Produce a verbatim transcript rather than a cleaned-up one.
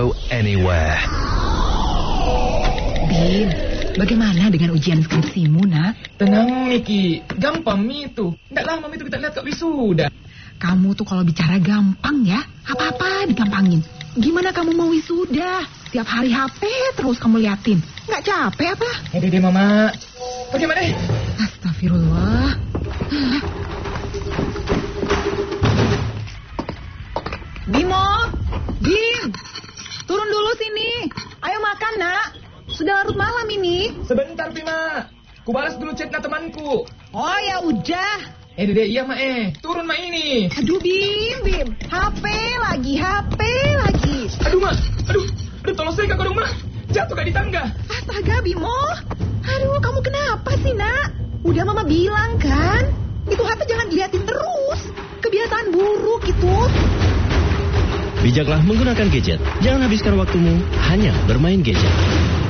go anywhere. Bin, bagaimana dengan ujian skripsimu, nak? Tenang, Niki. Gampang, Mi itu. Nggak lama itu kita lihat Kak wisuda. Kamu tuh kalau bicara gampang ya, apa-apa digampangin. Gimana kamu mau wisuda? Tiap hari H P terus kamu liatin. Nggak capek apa? Eh, deh, Mama. Bagaimana? Astagfirullah. Bimo, Bim, turun dulu sini. Ayo makan, nak. Sudah larut malam ini. Sebentar, Bima. Ku balas dulu chatnya temanku. Oh ya udah. Eh, Dede, iya, Ma, eh. Turun, Ma, ini. Aduh, Bim, Bim. H P lagi, H P lagi. Aduh, Ma. Aduh, aduh, tolong saya kakak dong, Ma. Jatuh gak di tangga. Astaga, Bimo. Aduh, kamu kenapa sih, nak? Udah Mama bilang kan? Itu H P jangan diliatin terus. Kebiasaan buruk itu. Bijaklah menggunakan gadget. Jangan habiskan waktumu hanya bermain gadget.